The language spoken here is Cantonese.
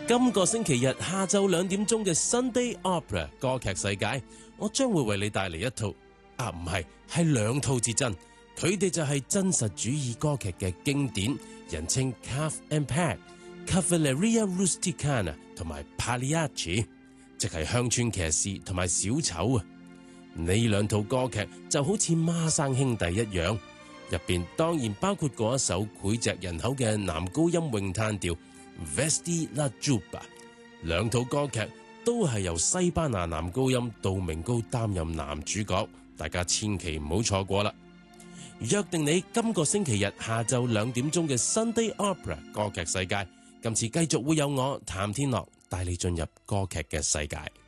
今個星期日下晝2點鐘嘅 Sunday Opera 歌劇世界，我將會為你帶嚟一套係兩套至真，佢哋就係真實主義歌劇嘅經典，人稱 Calf and Peg、Cavalleria Rusticana 同埋 Pagliacci， 即係鄉村騎士同埋小丑啊！呢兩套歌劇就好似孖生兄弟一樣，入邊當然包括嗰一首膾炙人口嘅男高音詠嘆調 Vesti la Giubba。兩套歌劇都係由西班牙男高音杜明高擔任男主角，大家千祈唔好錯過啦！約定你今個星期日下晝2點鐘嘅 Sunday Opera 歌劇世界，今次繼續會有我譚天樂帶你進入歌劇嘅世界。